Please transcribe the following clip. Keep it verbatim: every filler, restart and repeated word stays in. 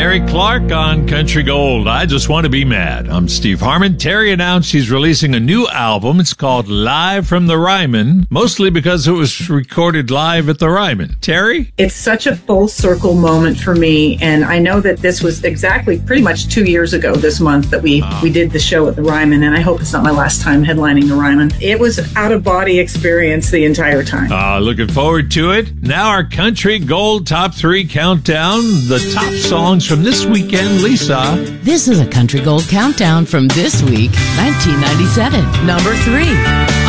Terry Clark on Country Gold. I Just Want to Be Mad. I'm Steve Harmon. Terry announced she's releasing a new album. It's called Live from the Ryman, mostly because it was recorded live at the Ryman. Terry? It's such a full circle moment for me, and I know that this was exactly pretty much two years ago this month that we, uh. we did the show at the Ryman, and I hope it's not my last time headlining the Ryman. It was out-of-body experience the entire time. Uh, looking forward to it. Now our Country Gold Top three Countdown, the top songs from this weekend. Lisa. This is a Country Gold Countdown from this week, nineteen ninety-seven. Number three.